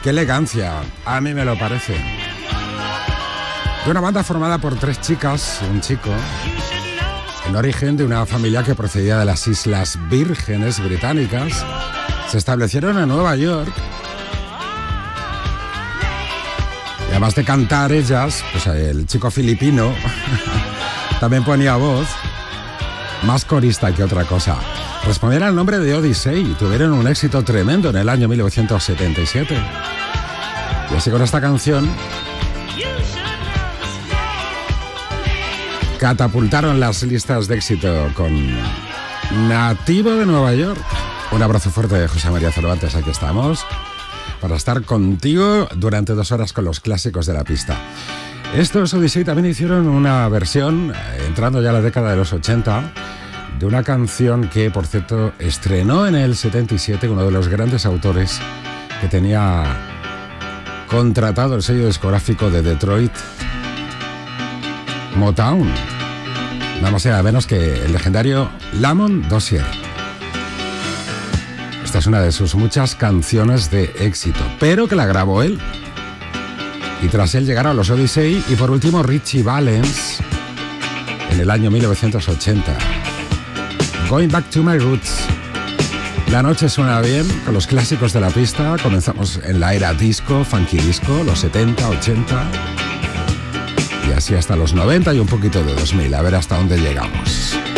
¡Qué elegancia! A mí me lo parece. De una banda formada por 3 chicas y un chico, en origen de una familia que procedía de las Islas Vírgenes Británicas, se establecieron en Nueva York. Y además de cantar ellas, pues el chico filipino también ponía voz, más corista que otra cosa. Respondían al nombre de Odyssey y tuvieron un éxito tremendo en el año 1977. Y así con esta canción catapultaron las listas de éxito con Nativo de Nueva York. Un abrazo fuerte de José María Cervantes, aquí estamos, para estar contigo durante 2 horas con los clásicos de la pista. Estos Odyssey también hicieron una versión, entrando ya a la década de los 80, de una canción que, por cierto, estrenó en el 77 uno de los grandes autores que tenía contratado el sello discográfico de Detroit, Motown. Nada más y nada menos que el legendario Lamont Dozier. Esta es una de sus muchas canciones de éxito, pero que la grabó él. Y tras él llegaron los Odyssey y por último Ritchie Valens en el año 1980. Going Back to My Roots. La noche suena bien con los clásicos de la pista. Comenzamos en la era disco, funky disco, los 70, 80 y así hasta los 90 y un poquito de 2000. A ver hasta dónde llegamos.